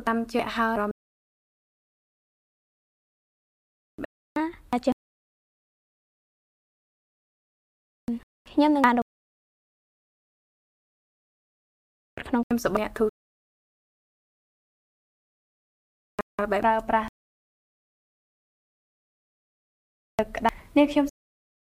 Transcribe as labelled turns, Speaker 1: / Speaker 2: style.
Speaker 1: តាមជាអារម្មណ៍
Speaker 2: អាចខ្ញុំនឹងបានក្នុង
Speaker 1: ខ្ញុំសម្រាប់ទូបែបប្រើប្រាស់ទឹកក្តៅនេះខ្ញុំ